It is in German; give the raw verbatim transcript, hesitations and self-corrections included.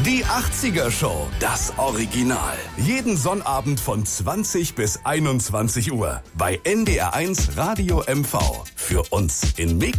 Die achtziger Show, das Original. Jeden Sonnabend von zwanzig bis einundzwanzig Uhr bei N D R eins Radio M V. Für uns in Meklen.